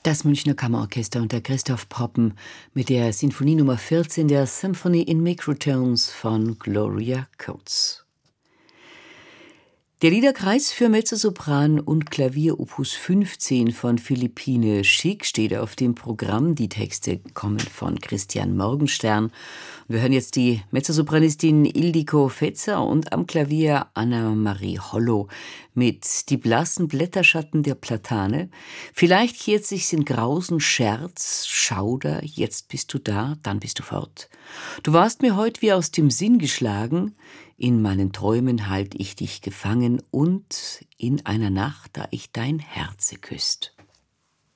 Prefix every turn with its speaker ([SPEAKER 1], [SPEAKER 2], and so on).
[SPEAKER 1] Das Münchner Kammerorchester unter Christoph Poppen mit der Sinfonie Nummer 14 der Symphony in Microtones von Gloria Coates. Der Liederkreis für Mezzosopran und Klavier Opus 15 von Philippine Schick steht auf dem Programm. Die Texte kommen von Christian Morgenstern. Wir hören jetzt die Mezzosopranistin Ildiko Fetzer und am Klavier Anna-Marie Hollo mit Die blassen Blätterschatten der Platane. Vielleicht kehrt sich's in grausen Scherz, Schauder, jetzt bist du da, dann bist du fort. Du warst mir heut wie aus dem Sinn geschlagen, in meinen Träumen halt ich dich gefangen und in einer Nacht, da ich dein Herze küsst.